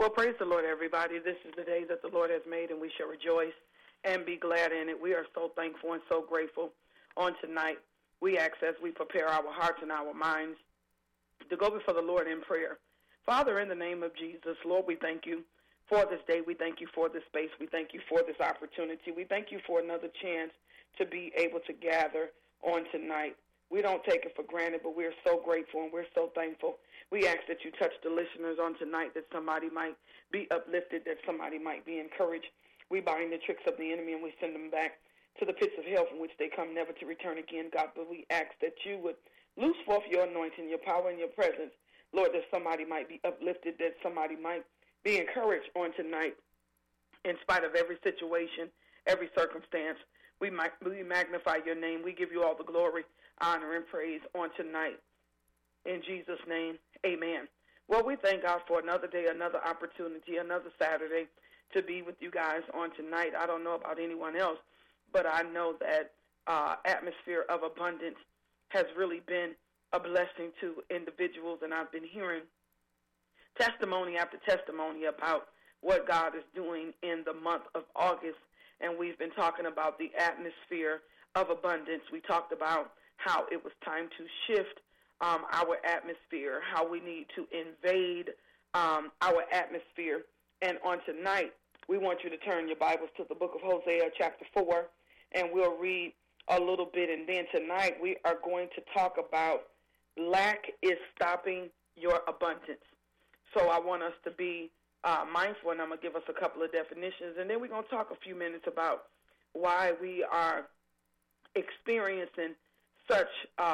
Well, praise the Lord, everybody. This is the day that the Lord has made, and we shall rejoice and be glad in it. We are so thankful and so grateful on tonight. We ask as we prepare our hearts and our minds to go before the Lord in prayer. Father, in the name of Jesus, Lord, we thank you for this day. We thank you for this space. We thank you for this opportunity. We thank you for another chance to be able to gather on tonight. We don't take it for granted, but we're so grateful and we're so thankful. We ask that you touch the listeners on tonight, that somebody might be uplifted, that somebody might be encouraged. We bind the tricks of the enemy and we send them back to the pits of hell from which they come, never to return again, God. But we ask that you would loose forth your anointing, your power, and your presence, Lord, that somebody might be uplifted, that somebody might be encouraged on tonight in spite of every situation, every circumstance. We magnify your name. We give you all the glory, honor, and praise on tonight. In Jesus' name, amen. Well, we thank God for another day, another opportunity, another Saturday to be with you guys on tonight. I don't know about anyone else, but I know that atmosphere of abundance has really been a blessing to individuals, and I've been hearing testimony after testimony about what God is doing in the month of August, and we've been talking about the atmosphere of abundance. We talked about how it was time to shift our atmosphere, how we need to invade our atmosphere. And on tonight, we want you to turn your Bibles to the book of Hosea, chapter 4, and we'll read a little bit. And then tonight, we are going to talk about lack is stopping your abundance. So I want us to be mindful, and I'm going to give us a couple of definitions, and then we're going to talk a few minutes about why we are experiencing such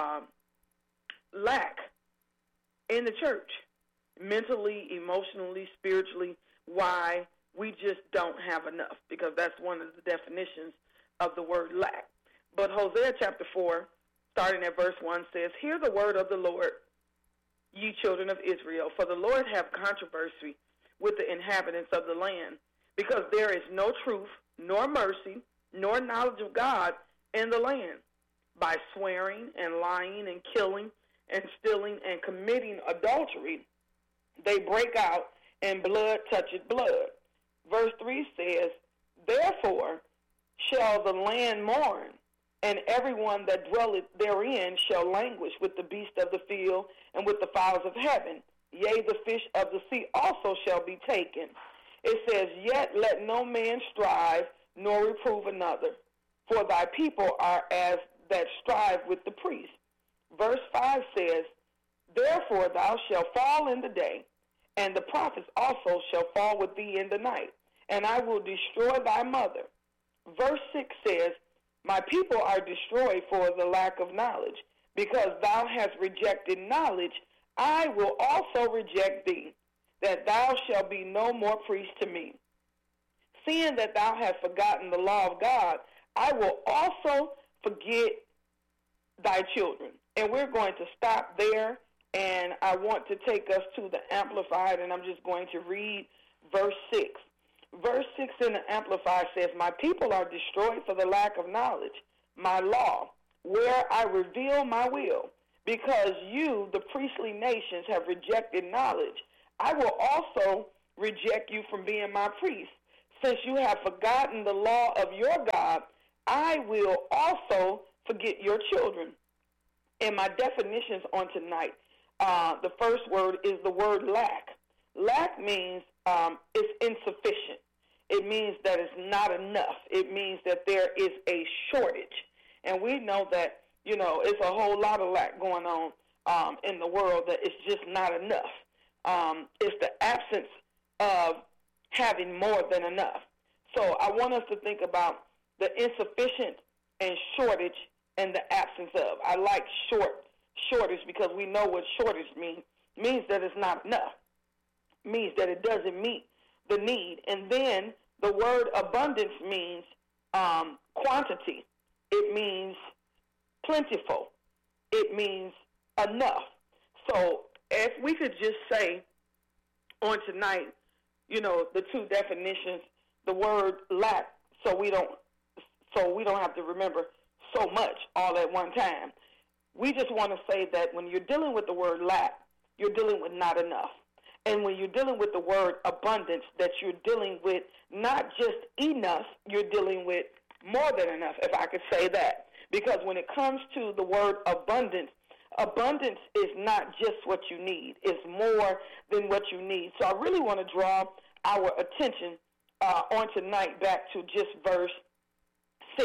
lack in the church, mentally, emotionally, spiritually, why we just don't have enough, because that's one of the definitions of the word lack. But Hosea chapter 4, starting at verse 1, says, "Hear the word of the Lord, ye children of Israel, for the Lord hath controversy with the inhabitants of the land, because there is no truth, nor mercy, nor knowledge of God in the land. By swearing and lying and killing and stealing and committing adultery, they break out, and blood toucheth blood." Verse 3 says, "Therefore shall the land mourn, and everyone that dwelleth therein shall languish with the beast of the field and with the fowls of heaven. Yea, the fish of the sea also shall be taken." It says, "Yet let no man strive, nor reprove another, for thy people are as that strive with the priest." Verse 5 says, "Therefore thou shalt fall in the day, and the prophets also shall fall with thee in the night, and I will destroy thy mother." Verse 6 says, "My people are destroyed for the lack of knowledge. Because thou hast rejected knowledge, I will also reject thee, that thou shalt be no more priest to me. Seeing that thou hast forgotten the law of God, I will also forget thy children." And we're going to stop there, and I want to take us to the Amplified, and I'm just going to read verse 6. Verse 6 in the Amplified says, "My people are destroyed for the lack of knowledge, my law, where I reveal my will. Because you, the priestly nations, have rejected knowledge, I will also reject you from being my priest. Since you have forgotten the law of your God, I will also forget your children." In my definitions on tonight, the first word is the word lack. Lack means it's insufficient. It means that it's not enough. It means that there is a shortage. And we know that, it's a whole lot of lack going on in the world, that it's just not enough. It's the absence of having more than enough. So I want us to think about the insufficient and shortage and the absence of. I like shortage because we know what shortage means. It means that it's not enough. It means that it doesn't meet the need. And then the word abundance means quantity. It means plentiful. It means enough. So if we could just say on tonight, the two definitions, the word lack, so we don't have to remember so much all at one time. We just want to say that when you're dealing with the word lack, you're dealing with not enough. And when you're dealing with the word abundance, that you're dealing with not just enough, you're dealing with more than enough, if I could say that. Because when it comes to the word abundance, abundance is not just what you need. It's more than what you need. So I really want to draw our attention on tonight back to just verse 6.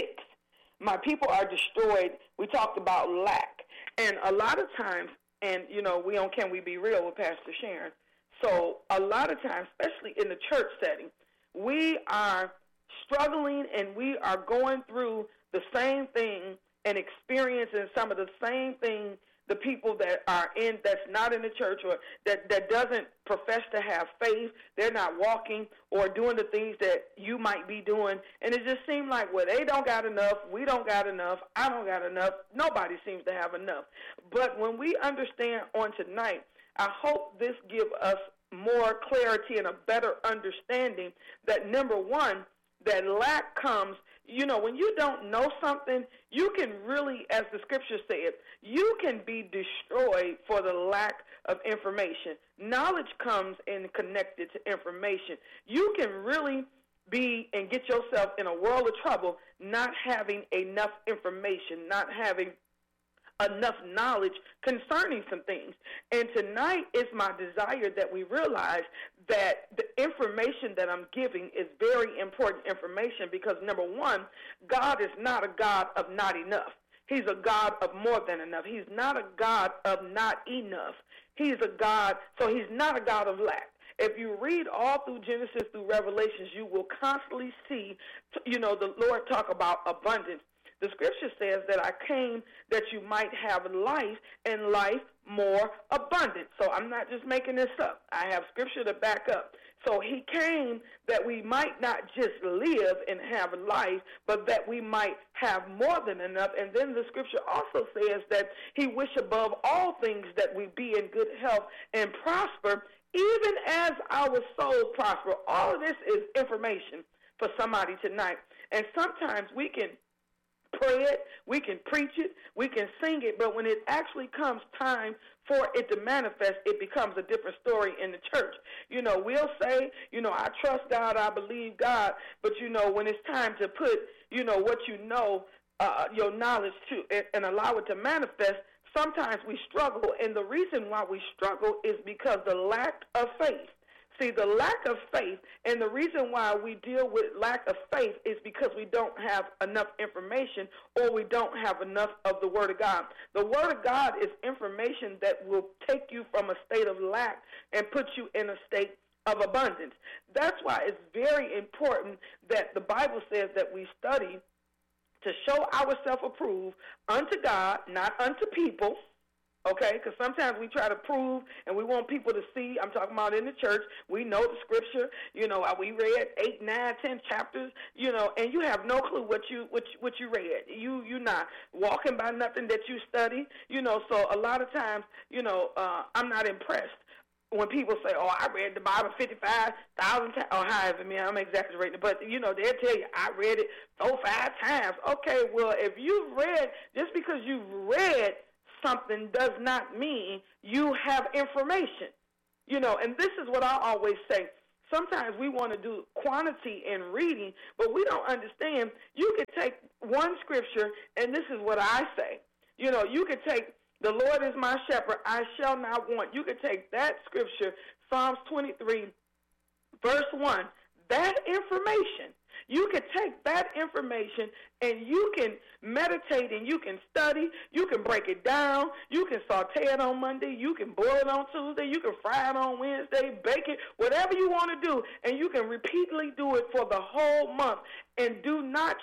My people are destroyed. We talked about lack. And a lot of times, and, you know, can we be real with Pastor Sharon? So a lot of times, especially in the church setting, we are struggling and we are going through the same thing and experiencing some of the same thing the people that are in, that's not in the church or that doesn't profess to have faith, they're not walking or doing the things that you might be doing. And it just seems like, well, they don't got enough, we don't got enough, I don't got enough, nobody seems to have enough. But when we understand on tonight, I hope this gives us more clarity and a better understanding that, number one, that lack comes, you know, when you don't know something, you can really, as the scripture said, you can be destroyed for the lack of information. Knowledge comes in connected to information. You can really be and get yourself in a world of trouble not having enough information, not having enough knowledge concerning some things. And tonight is my desire that we realize that the information that I'm giving is very important information because, number one, God is not a God of not enough. He's a God of more than enough. He's not a God of not enough. He's a God, so he's not a God of lack. If you read all through Genesis through Revelations, you will constantly see, you know, the Lord talk about abundance. The scripture says that I came that you might have life and life more abundant. So I'm not just making this up. I have scripture to back up. So he came that we might not just live and have life, but that we might have more than enough. And then the scripture also says that he wished above all things that we be in good health and prosper, even as our soul prosper. All of this is information for somebody tonight. And sometimes we can pray it, we can preach it, we can sing it, but when it actually comes time for it to manifest, it becomes a different story in the church. You know, we'll say, you know, I trust God, I believe God, but, you know, when it's time to put, you know, what you know, your knowledge to and allow it to manifest, sometimes we struggle, and the reason why we struggle is because the lack of faith. See, the lack of faith, and the reason why we deal with lack of faith is because we don't have enough information or we don't have enough of the Word of God. The Word of God is information that will take you from a state of lack and put you in a state of abundance. That's why it's very important that the Bible says that we study to show ourselves approved unto God, not unto people. Okay, because sometimes we try to prove and we want people to see. I'm talking about in the church. We know the scripture. You know, we read 8, 9, 10 chapters. You know, and you have no clue what you read. You're not walking by nothing that you study. You know, so a lot of times, you know, I'm not impressed when people say, "Oh, I read the Bible 55,000 times," or however, I'm exaggerating, but you know, they'll tell you, "I read it 4, 5 times." Okay, well, if you've read, just because you've read something does not mean you have information. You know, and this is what I always say. Sometimes we want to do quantity in reading, but we don't understand. You could take one scripture, and this is what I say. You know, you could take, "The Lord is my shepherd, I shall not want." You could take that scripture, Psalms 23, verse 1, that information. You can take that information and you can meditate and you can study. You can break it down. You can saute it on Monday. You can boil it on Tuesday. You can fry it on Wednesday, bake it, whatever you want to do. And you can repeatedly do it for the whole month. And do not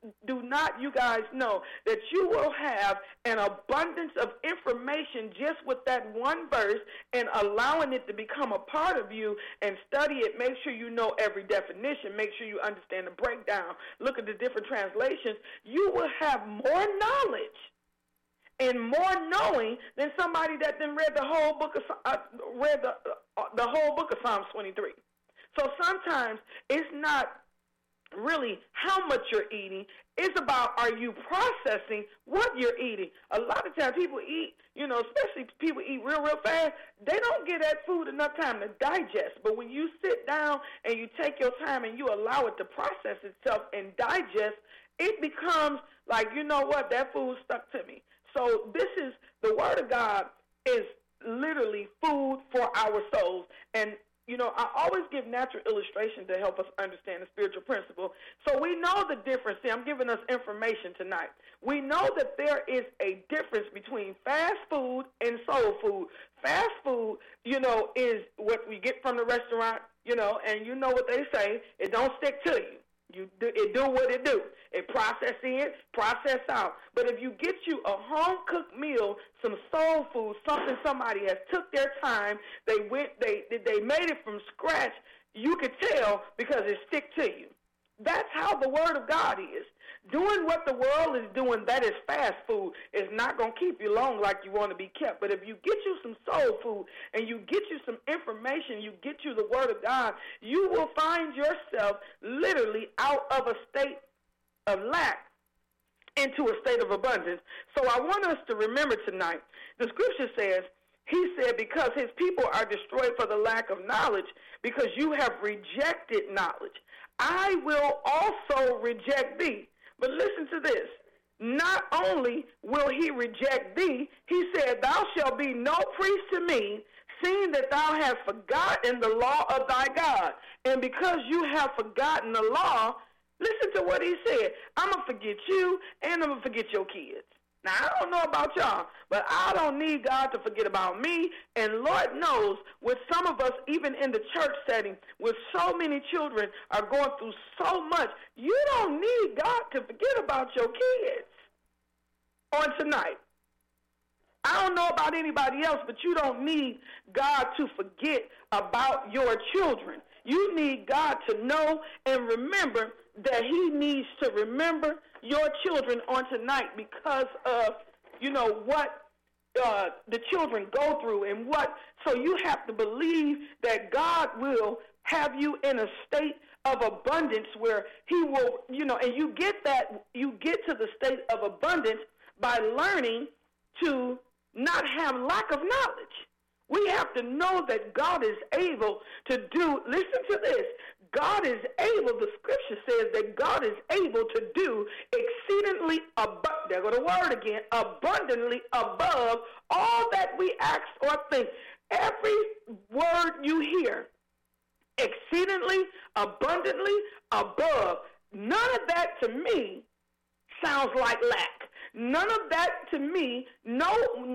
you guys know that you will have an abundance of information just with that one verse and allowing it to become a part of you and study it. Make sure you know every definition. Make sure you understand the breakdown. Look at the different translations. You will have more knowledge and more knowing than somebody that then read the whole book of the whole book of Psalms 23. So sometimes it's not really how much you're eating. It's about, are you processing what you're eating? A lot of times people eat, especially people eat real fast, they don't get that food enough time to digest. But when you sit down and you take your time and you allow it to process itself and digest, it becomes like, you know what, that food stuck to me. So this is, the Word of God is literally food for our souls. And I always give natural illustration to help us understand the spiritual principle. So we know the difference. See, I'm giving us information tonight. We know that there is a difference between fast food and soul food. Fast food, is what we get from the restaurant, and you know what they say, it don't stick to you. It do what it do. It process in, process out. But if you get you a home-cooked meal, some soul food, something somebody has took their time, they made it from scratch, you could tell because it stick to you. That's how the Word of God is. Doing what the world is doing, that is fast food, is not going to keep you long like you want to be kept. But if you get you some soul food and you get you some information, you get you the Word of God, you will find yourself literally out of a state of lack into a state of abundance. So I want us to remember tonight, the Scripture says, he said, because his people are destroyed for the lack of knowledge, because you have rejected knowledge, I will also reject thee. But listen to this. Not only will he reject thee, he said, thou shalt be no priest to me, seeing that thou hast forgotten the law of thy God. And because you have forgotten the law, listen to what he said. I'm going to forget you, and I'm going to forget your kids. Now, I don't know about y'all, but I don't need God to forget about me. And Lord knows, with some of us, even in the church setting, with so many children are going through so much, you don't need God to forget about your kids on tonight. I don't know about anybody else, but you don't need God to forget about your children. You need God to know and remember that he needs to remember your children on tonight because of, what the children go through and what. So you have to believe that God will have you in a state of abundance where he will, and you get to the state of abundance by learning to not have lack of knowledge. We have to know that God is able to do, listen to this, God is able, the Scripture says that God is able to do exceedingly there go the word again, abundantly above all that we ask or think. Every word you hear, exceedingly, abundantly, above, none of that to me sounds like lack. None of that to me, now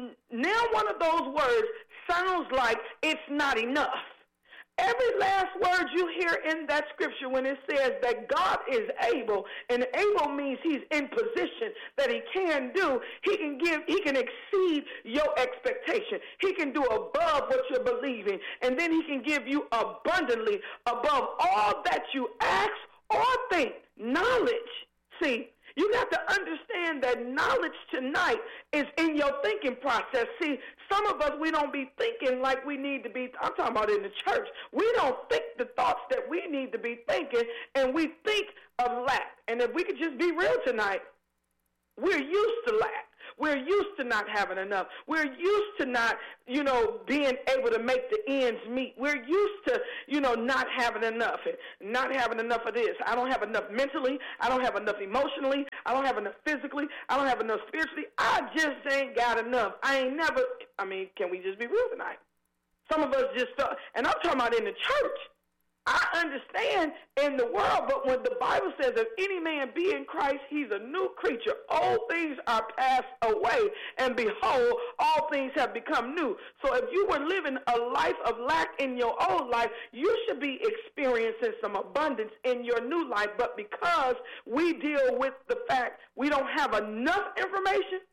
one of those words sounds like it's not enough. Every last word you hear in that scripture when it says that God is able, and able means he's in position that he can do, he can exceed your expectation. He can do above what you're believing, and then he can give you abundantly above all that you ask or think. Knowledge. See, you got to understand that knowledge tonight is in your thinking process. See, some of us, we don't be thinking like we need to be. I'm talking about in the church. We don't think the thoughts that we need to be thinking, and we think of lack. And if we could just be real tonight, we're used to lack. We're used to not having enough. We're used to not, being able to make the ends meet. We're used to, not having enough and not having enough of this. I don't have enough mentally. I don't have enough emotionally. I don't have enough physically. I don't have enough spiritually. I just ain't got enough. Can we just be real tonight? Some of us just, and I'm talking about in the church. I understand in the world, but when the Bible says if any man be in Christ, he's a new creature. Old things are passed away, and behold, all things have become new. So if you were living a life of lack in your old life, you should be experiencing some abundance in your new life. But because we deal with the fact we don't have enough information,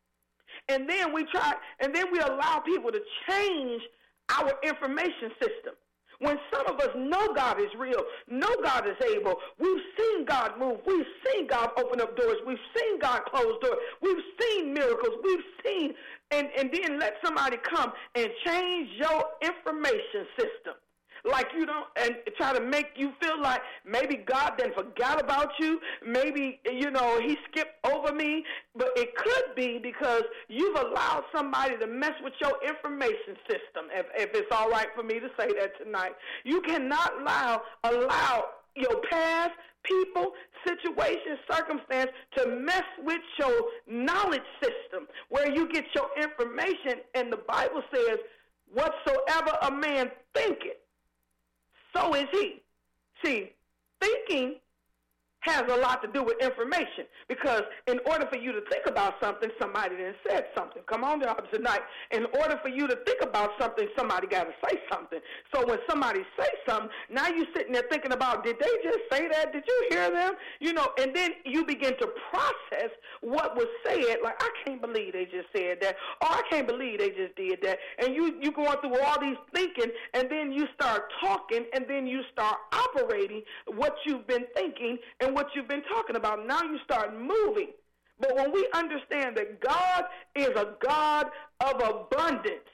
and then we allow people to change our information system. When some of us know God is real, know God is able, we've seen God move, we've seen God open up doors, we've seen God close doors, we've seen miracles, we've seen, and then let somebody come and change your information system. like you don't, and try to make you feel like maybe God then forgot about you. Maybe, he skipped over me. But it could be because you've allowed somebody to mess with your information system, if it's all right for me to say that tonight. You cannot allow your past, people, situation, circumstance to mess with your knowledge system where you get your information. And the Bible says, whatsoever a man thinketh, so is he. See, thinking has a lot to do with information, because in order for you to think about something, somebody then said something. Come on, y'all, tonight. In order for you to think about something, somebody got to say something. So when somebody says something, now you're sitting there thinking about, did they just say that? Did you hear them? And then you begin to process what was said. Like, I can't believe they just said that. Or I can't believe they just did that. And you going through all these thinking, and then you start talking, and then you start operating what you've been thinking and what you've been talking about. Now you start moving. But when we understand that God is a God of abundance,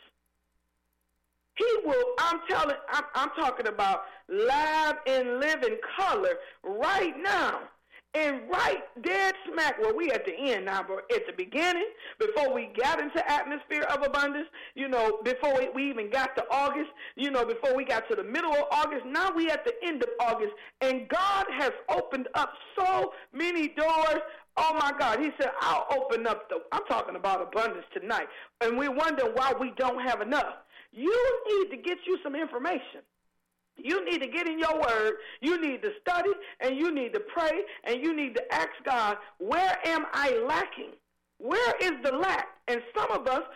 he will, I'm talking about live and living color right now. And right dead smack where we at the end now, but at the beginning, before we got into atmosphere of abundance, before we even got to August, before we got to the middle of August, now we at the end of August, and God has opened up so many doors. Oh my God, he said, I'll open up I'm talking about abundance tonight. And we wonder why we don't have enough. You need to get you some information. You need to get in your word. You need to study, and you need to pray, and you need to ask God, where am I lacking? Where is the lack? And some of us,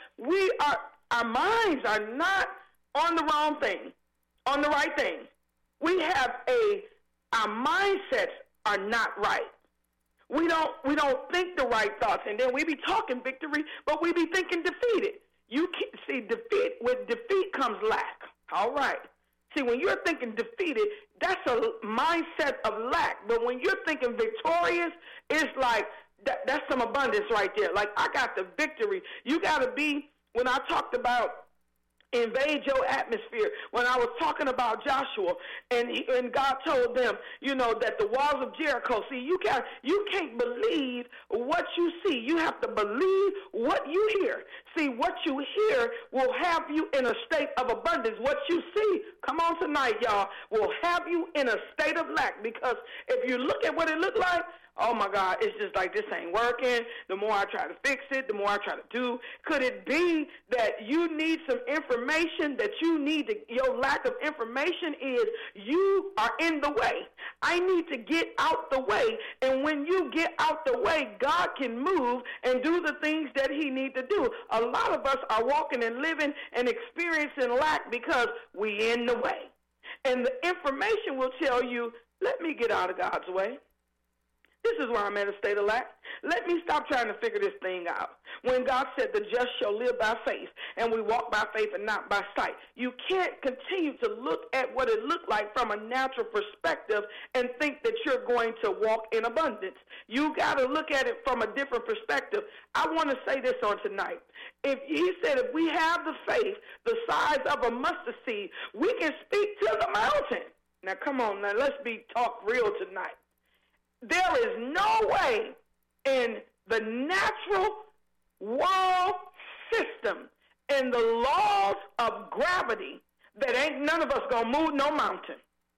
our minds are not on the wrong thing, on the right thing. We have our mindsets are not right. We don't think the right thoughts, and then we be talking victory, but we be thinking defeated. You can't see with defeat comes lack. All right. See, when you're thinking defeated, that's a mindset of lack. But when you're thinking victorious, it's like that's some abundance right there. Like, I got the victory. You got to be, when I talked about invade your atmosphere, when I was talking about Joshua, and God told them, that the walls of Jericho, see, you can't believe what you see. You have to believe what you hear. See, what you hear will have you in a state of abundance. What you see, come on tonight, y'all, will have you in a state of lack, because if you look at what it looked like, oh, my God, it's just like this ain't working. The more I try to fix it, the more I try to do. Could it be that you need some information, that your lack of information is you are in the way? I need to get out the way. And when you get out the way, God can move and do the things that he needs to do. A lot of us are walking and living and experiencing lack because we in the way. And the information will tell you, let me get out of God's way. This is where I'm at a state of lack. Let me stop trying to figure this thing out. When God said the just shall live by faith, and we walk by faith and not by sight, you can't continue to look at what it looked like from a natural perspective and think that you're going to walk in abundance. You got to look at it from a different perspective. I want to say this on tonight. He said if we have the faith the size of a mustard seed, we can speak to the mountain. Now, come on, now let's talk real tonight. There is no way in the natural world system and the laws of gravity that ain't none of us gonna move no mountain.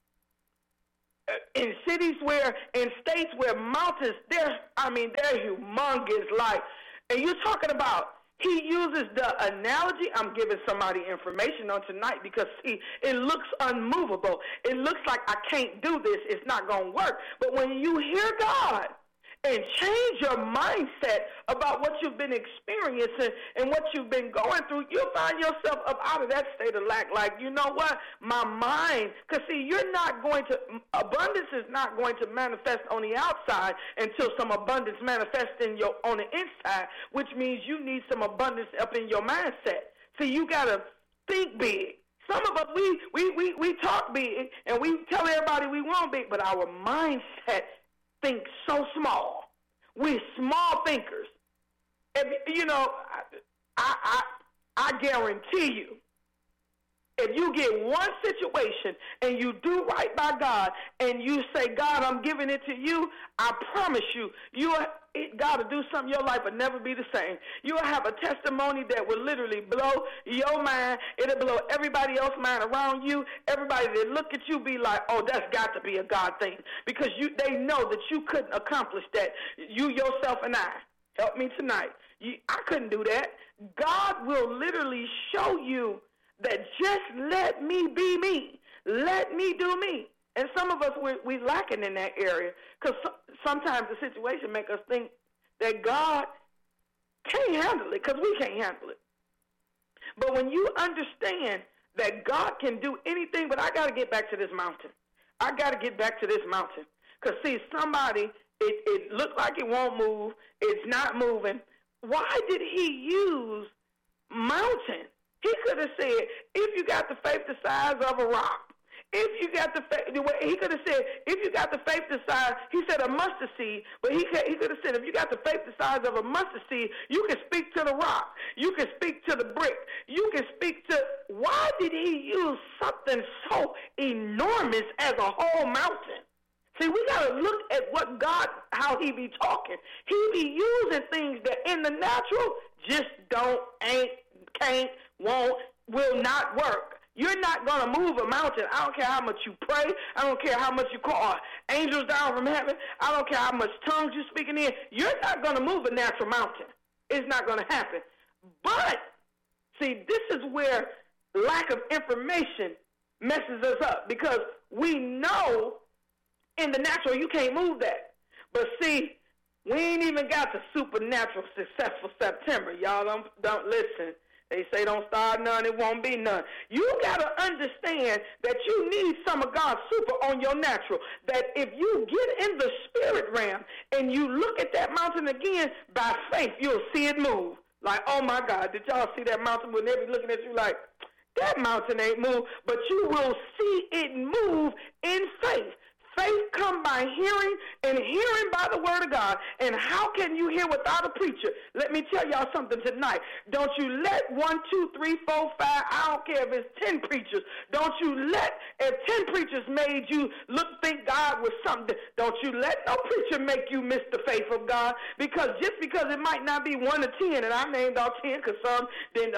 In cities in states where mountains, they're humongous. Like, and you're talking about, he uses the analogy. I'm giving somebody information on tonight because, see, it looks unmovable. It looks like I can't do this. It's not going to work. But when you hear God and change your mindset about what you've been experiencing and what you've been going through, you'll find yourself up out of that state of lack. Like, you know what? My mind, because see, abundance is not going to manifest on the outside until some abundance manifests on the inside, which means you need some abundance up in your mindset. See, you got to think big. Some of us, we talk big and we tell everybody we want big, but our mindset think so small. We're small thinkers. I guarantee you, If you get one situation and you do right by God and you say, God, I'm giving it to you, I promise you, God will do something in your life will never be the same. You'll have a testimony that will literally blow your mind. It'll blow everybody else's mind around you. Everybody that look at you be like, oh, that's got to be a God thing. Because they know that you couldn't accomplish that. You, yourself, and I. Help me tonight. I couldn't do that. God will literally show you that just let me be me. Let me do me. And some of us, we're lacking in that area because sometimes the situation makes us think that God can't handle it because we can't handle it. But when you understand that God can do anything, but I got to get back to this mountain. I got to get back to this mountain. Because, see, somebody, it looks like it won't move. It's not moving. Why did he use mountain? He could have said, if you got the faith the size of a rock, if you got the faith, he could have said, if you got the faith the size, he said a mustard seed, but he could have said, if you got the faith the size of a mustard seed, you can speak to the rock. You can speak to the brick. You can speak to, why did he use something so enormous as a whole mountain? See, we got to look at what God, how he be talking. He be using things that in the natural just ain't, can't, won't, will not work. You're not going to move a mountain. I don't care how much you pray. I don't care how much you call angels down from heaven. I don't care how much tongues you're speaking in. You're not going to move a natural mountain. It's not going to happen. But, see, this is where lack of information messes us up because we know in the natural you can't move that. But, see, we ain't even got the supernatural successful September. Y'all don't listen. They say don't start none, it won't be none. You got to understand that you need some of God's super on your natural. That if you get in the spirit realm and you look at that mountain again, by faith, you'll see it move. Like, oh, my God, did y'all see that mountain when they be looking at you like, that mountain ain't moved, but you will see it move in faith. Faith come by hearing, and hearing by the word of God. And how can you hear without a preacher? Let me tell y'all something tonight. Don't you let 1, 2, 3, 4, 5, I don't care if it's 10 preachers. Don't you let, if 10 preachers made you think God was something, don't you let no preacher make you miss the faith of God. Because just because it might not be 1 to 10, and I named all 10 because some, then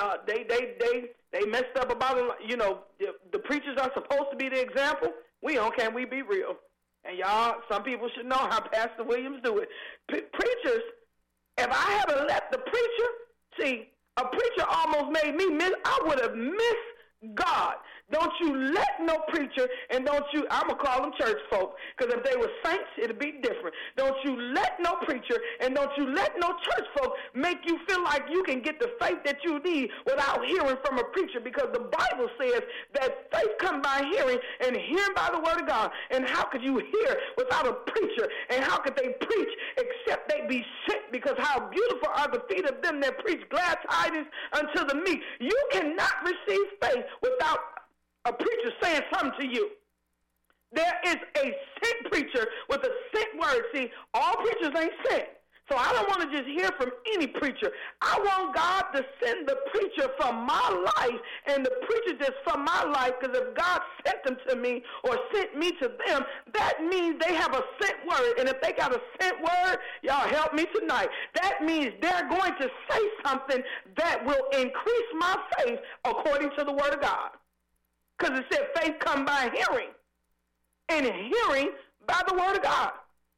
they messed up about it. You know, the preachers are supposed to be the example. Can we be real? And y'all, some people should know how Pastor Williams do it. Preachers, if I had let the preacher, see, a preacher almost made me miss, I would have missed God. Don't you let no preacher, and don't you, I'm going to call them church folk, because if they were saints, it'd be different. Don't you let no preacher, and don't you let no church folk make you feel like you can get the faith that you need without hearing from a preacher, because the Bible says that faith comes by hearing, and hearing by the word of God. And how could you hear without a preacher? And how could they preach except they be sent? Because how beautiful are the feet of them that preach glad tidings unto the meek. You cannot receive faith without a preacher saying something to you. There is a sent preacher with a sent word. See, all preachers ain't sent. So I don't want to just hear from any preacher. I want God to send the preacher from my life and the preacher just from my life, because if God sent them to me or sent me to them, that means they have a sent word. And if they got a sent word, y'all help me tonight. That means they're going to say something that will increase my faith according to the word of God. Because it said faith come by hearing, and hearing by the word of God.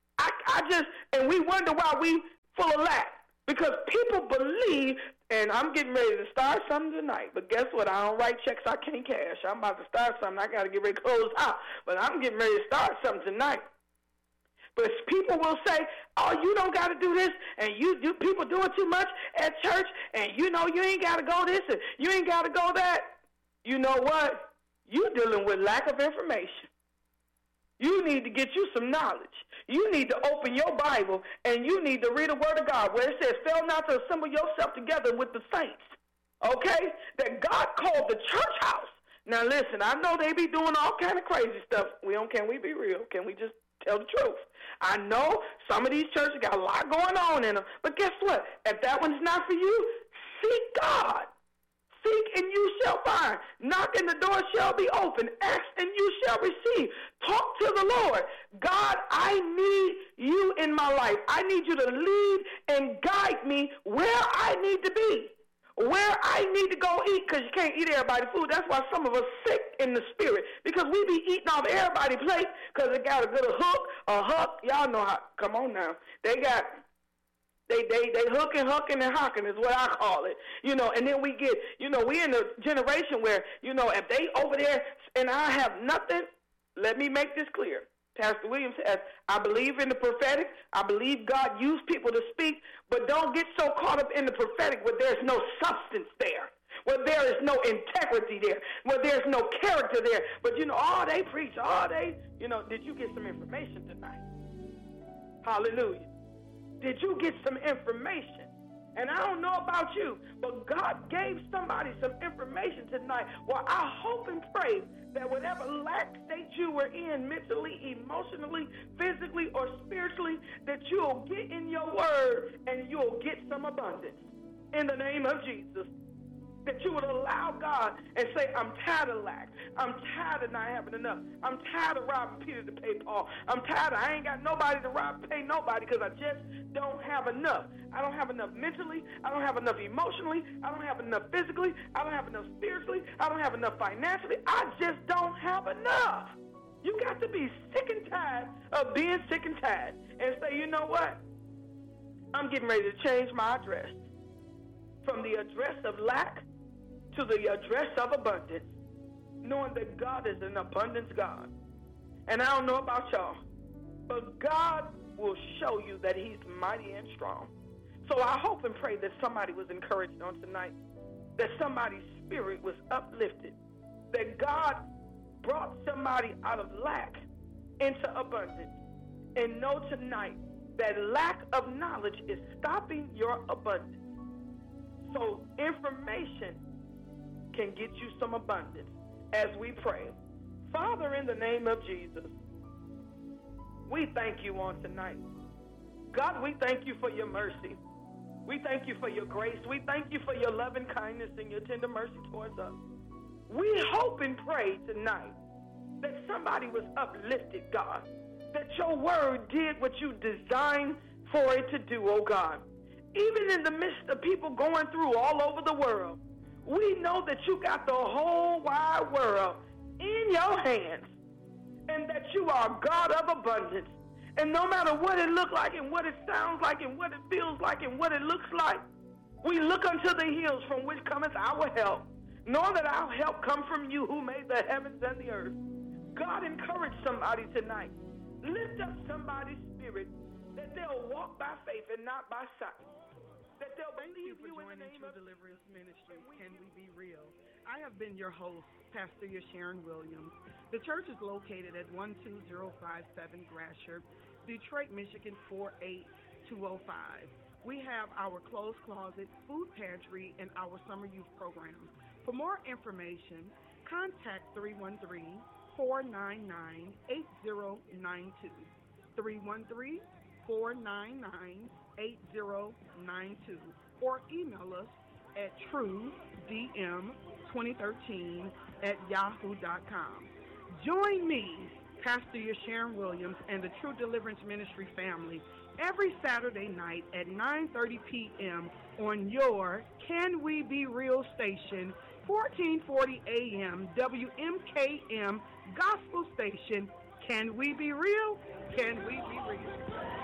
And we wonder why we full of lack. Because people believe, and I'm getting ready to start something tonight, but guess what? I don't write checks I can't cash. I'm about to start something. I got to get ready to close out. But I'm getting ready to start something tonight. But people will say, oh, you don't got to do this, and people doing too much at church, and you ain't got to go this, and you ain't got to go that. You know what? You're dealing with lack of information. You need to get you some knowledge. You need to open your Bible, and you need to read the Word of God, where it says, fail not to assemble yourself together with the saints. Okay? That God called the church house. Now, listen, I know they be doing all kind of crazy stuff. Can we be real? Can we just tell the truth? I know some of these churches got a lot going on in them, but guess what? If that one's not for you, seek God. Seek and you shall find. Knock and the door shall be open. Ask and you shall receive. Talk to the Lord. God, I need you in my life. I need you to lead and guide me where I need to be, where I need to go eat, because you can't eat everybody's food. That's why some of us sick in the spirit, because we be eating off everybody's plate because it got a good hook. Y'all know how. Come on now. They hooking and hocking is what I call it. And then we get, we in a generation where, if they over there and I have nothing, let me make this clear. Pastor Williams says, I believe in the prophetic. I believe God used people to speak, but don't get so caught up in the prophetic where there's no substance there, where there is no integrity there, where there's no character there. But, they preach, did you get some information tonight? Hallelujah. Did you get some information? And I don't know about you, but God gave somebody some information tonight. Well, I hope and pray that whatever lack state you were in mentally, emotionally, physically, or spiritually, that you'll get in your word and you'll get some abundance. In the name of Jesus. That you would allow God and say, I'm tired of lack. I'm tired of not having enough. I'm tired of robbing Peter to pay Paul. I'm tired of, I ain't got nobody to rob, pay nobody, because I just don't have enough. I don't have enough mentally. I don't have enough emotionally. I don't have enough physically. I don't have enough spiritually. I don't have enough financially. I just don't have enough. You got to be sick and tired of being sick and tired and say, you know what? I'm getting ready to change my address from the address of lack to the address of abundance, knowing that God is an abundance God. And I don't know about y'all, but God will show you that he's mighty and strong. So I hope and pray that somebody was encouraged on tonight, that somebody's spirit was uplifted, that God brought somebody out of lack into abundance. And know tonight that lack of knowledge is stopping your abundance. So information can get you some abundance as we pray. Father, in the name of Jesus, we thank you on tonight. God, we thank you for your mercy. We thank you for your grace. We thank you for your loving kindness and your tender mercy towards us. We hope and pray tonight that somebody was uplifted, God, that your word did what you designed for it to do, oh God. Even in the midst of people going through all over the world, we know that you got the whole wide world in your hands, and that you are God of abundance. And no matter what it looks like and what it sounds like and what it feels like and what it looks like, we look unto the hills from which cometh our help, knowing that our help comes from you who made the heavens and the earth. God, encourage somebody tonight. Lift up somebody's spirit, that they'll walk by faith and not by sight. That they'll believe you in the name of Deliverance Ministry. Can we be real? I have been your host, Pastor Sharon Williams. The church is located at 12057 Grasher, Detroit, Michigan 48205. We have our clothes closet, food pantry, and our summer youth program. For more information, contact 313-499-8092. 313-499-8092, or email us at truedm2013@yahoo.com. Join me, Pastor Sharon Williams, and the True Deliverance Ministry family every Saturday night at 9:30 p.m. on your Can We Be Real station, 1440 AM WMKM Gospel Station. Can we be real? Can we be real?